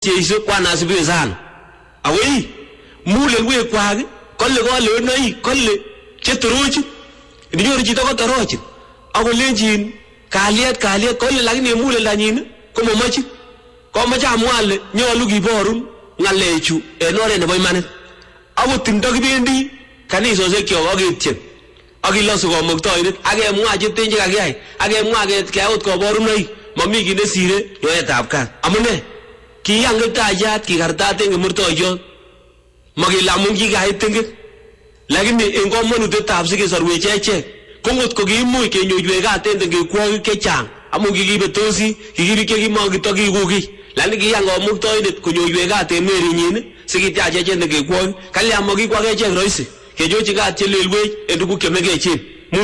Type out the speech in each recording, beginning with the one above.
Jesu kwana sibiwe sana. Awei mule we kwage kolle noi kolle cheturuchi. Ndiyo chito ko torochi. Ako lenjin kaliet kolle lakini mule lanyin ko momochi. Ko macha amwale nyolu kiborun ngalechu en oret nebo imanit. Ako tindo kibendi kanisosiek kyok aketyen. Akilosu komuktoindet akemwa chetenje kakiyai akemwa keyot koborunoik mami kit nesire nyoetab kat. Amune kiyang kiptayat kikartat en kimurtoiyot makilamun kikait tingit lakini en komonutietab sikesorwech echek ko ngot ko kiimuch kenyoiwech kat en tengekwogik chechang amu kikibetosi kikibik chekimokitokikuki lakini kiyang komuktoindet konyoiwech kat en werinyin sikityach echek tengekwogik kalya mokikwak echek roisi kenyochi kat chelelwech en tuguk chemengechen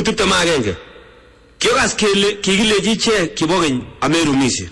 21 kiokas kele kikilechi ichek kibo keny amerumisie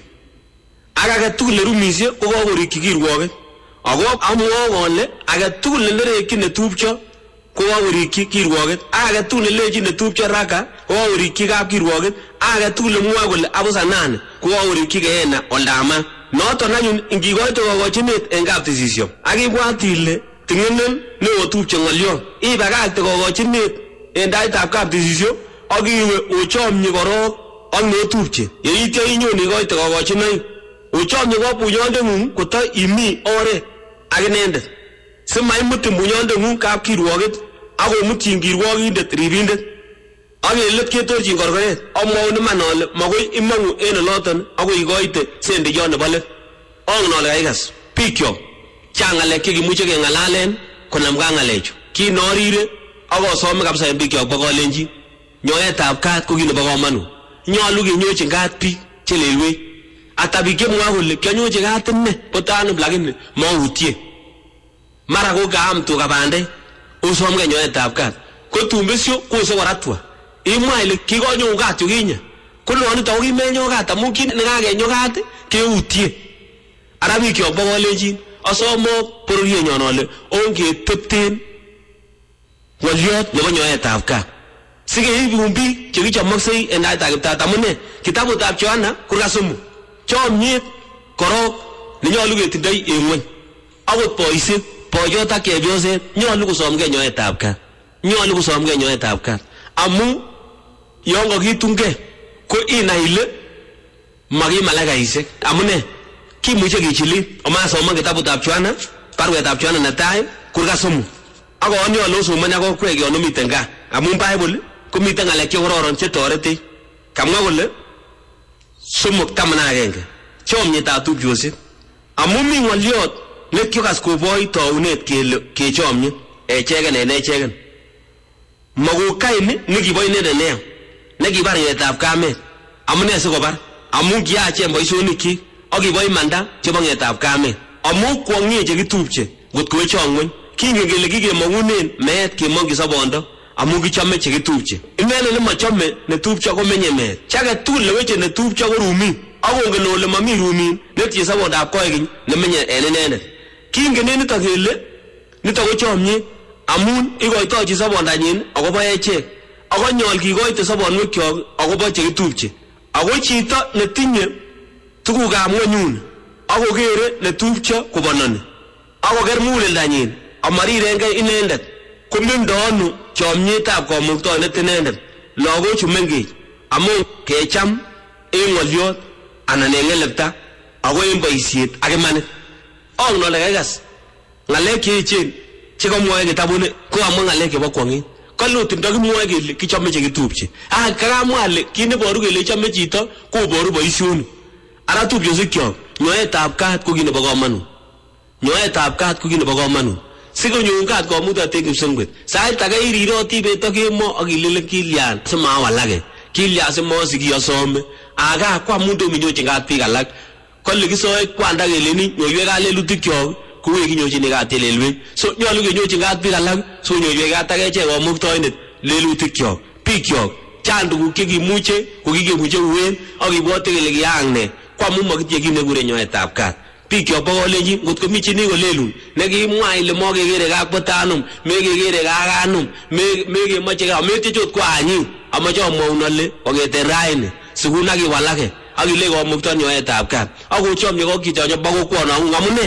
age tugul nerumisie ko kokorikyi kirwoget ako amwoe kole age tugul nerekyin netupcho ko kokorikyi kirwoget age tugul nelechi netupcho raka ko kokorikyi kapkirwoget age tugul nemwoe kole abusa nane ko kokorikyi keena oldama noton anyun ingikoite kokochinet en kaptisisio akibwat ile tingenen neotupche ng'olyon ibakakte kokochinet en taitab kaptisisio akiwe ochomyi korok ak neotupche yeityo inyon ikoite kokochinoik ochomye ko bunyondeng'ung koto imi oret ak inendet simaimutin bunyondeng'ung kapkirwoget akomutyin kirwogindet ribindet ak en let ketorchin korkoret amwoun iman ale makoi imong'u en oloton akoi ikoite sendiyot nebo let ongen ale kaikas bikyok chang ng'alek chekimuche keng'alalen konamgei ng'alechu kinorire akosome kabisa en bikyok bo kolenjin nyoetab kat ko kit nebo komonut nyolu kenyochin kat biik chelelwech ata biik chemwoe kole kianyochi kat ine kotanum lakini mautie mara ko kaam tuga bandek osomge nyoetab kat ko tumbesio kose koratwa imwa ile kikonyoun kat yukinye ko nonito ko kimenyo kat amu kit nekakenyo kat keutie ara bikyok bo kolenjin asomok bororienyon ale ongetepten ng'olyot nebo nyoetab kat sikeibun biik chekichomoksei en taitab Kiptayat amune kitabutab Johana kurka somok chomyet korok nenyolu ketindoi en ng'weny akot boisiet boyot ak chepyoset nyolu kosomgei nyoetab kat amu yon kokitungei ko inai ile makimalaikaisiek amune kimuche kichilil omasoman kitabutab Johana barwetab Johana netai kurka somok akoni ale osomoni akokwek yon omiten gaa amun Bible komiten ng'alek chekororon chetoretech kamwa kole 3:11 chomyetab tupchosiek amu mi ng'olyot nekiokas koboi taunet kele kechomye echeken en echeken makokaini nekibo inendet neya nekibar nyoetab kamet amune sikobar amu kiyachen boisionikyik akibo imanda chebo nyoetab kamet amu kwong'ie chekitupche ngot kowechok ng'weny kingen kele kikemong'unen meet kemongyi sobondo amu kichome chekitupche inendet nemachome netupcho komenye meet chake tugul neweche netupcho ko rumin akongen ole mami rumin netinye sobondab koikeny nemenye en inendet kingen en nito kele nito ko chomyet amun ikoitoi chi sobondanyin akobo echek akonyol kikoite sobonwekyok akobo chekitupche ako chito netinye tugukab ng'wenyuni akokere netupcho kobononi akoker muguleldanyin amarirengei inendet komendo ano chomyetab komuktoindet inendet lagochu mengech amu kecham en ng'olyot anan en ng'elepta ako en boisiet ak imanit ongen ole kaikas ng'alek cheechen chekamwoe kitabuni ko amwa ng'alek chebo kwong'et kalutin ndakimwoe kele kichome chekitupche kakamwa ale kit neboru kele chome chito koboru boisionik ara tupchosikyok nyoetab kat ko kit nebo komonut sikonyoun kat komuktoindet kipsengwet sait age iriroti bet ak kemo ak ilile kilyan simawalake kilyan simosiki asome aga kwamun tominyochin kat biik alak kole kisoe kwanda keleni nyoiwek kalelutikyok kuwe kinyochini kat telelwek so nyolu kenyochin kat biik alak so nyoiwek kat akechek komuktoindet lelutikyok bikyok chang tuguk chekimuche kokikemuche uwen ak ibwote kele kiyaak ne kwamun mokitinye kit nekure nyoetab kat bikyok bo kolenjin ngot komi chi nikolelun nekimwa ile mokekere kakbotanum mekekere kakanum mekemoche ka metieche ot koanyin amoche amwaun ale kong'eten raini sikun akiwalake ak ile komukto nyoetab kat ak kochomye ko kitonyo bako kwono amune